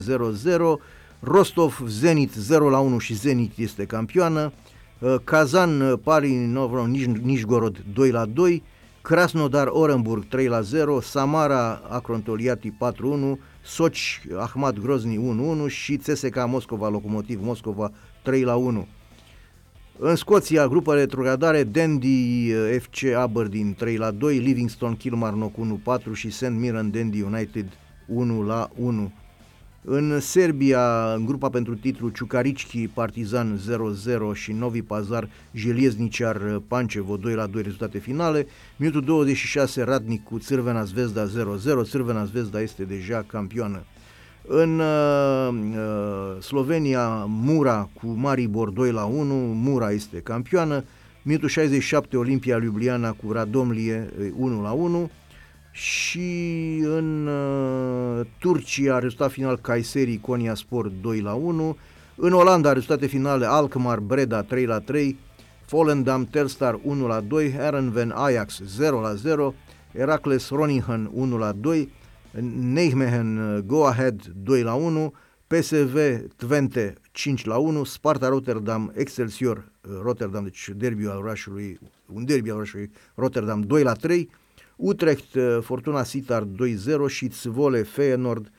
0-0, Rostov Zenit 0-1 și Zenit este campioană, Kazan Pari Nizhgorod 2-2, Krasnodar Orenburg 3-0, Samara Akrontoliati 4-1, Sochi Ahmat Grozny 1-1 și CSKA Moscova Lokomotiv Moscova 3-1. În Scoția, grupă retrogradare, Dundee FC Aberdeen 3-2, Livingston Kilmarnock 1-4 și St. Mirren Dundee United 1-1. În Serbia, în grupa pentru titlu, Ciucarički Partizan 0-0 și Novi Pazar Željezničar Pančevo 2-2 rezultate finale. Minutul 26, Radnic cu Crvena Zvezda 0-0, Crvena Zvezda este deja campioană. În Slovenia, Mura cu Maribor 2-1, Mura este campioană. Minutul 67, Olimpia Ljubljana cu Radomlie 1-1. Și în Turcia, rezultat final Kayseri Konyaspor 2-1. În Olanda, rezultate finale Alkmaar Breda 3-3, Volendam Telstar 1-2, Heerenveen Ajax 0-0, Heracles Groningen 1-2, Nijmegen Go Ahead 2-1, PSV Twente 5-1, Sparta Rotterdam Excelsior Rotterdam, deci un derby al orașului Rotterdam 2-3, Utrecht Fortuna Sittard 2-0 și Zwolle Feyenoord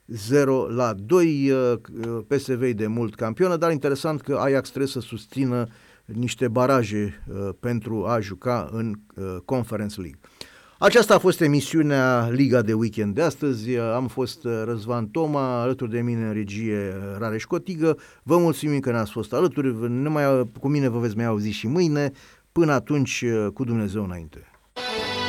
0-2. PSV de mult campionă, dar interesant că Ajax trebuie să susțină niște baraje pentru a juca în Conference League. Aceasta a fost emisiunea Liga de Weekend de astăzi. Am fost Răzvan Toma, alături de mine în regie Rareș Cotigă. Vă mulțumim că ne-ați fost alături. Cu mine vă veți mai auzi și mâine. Până atunci, cu Dumnezeu înainte.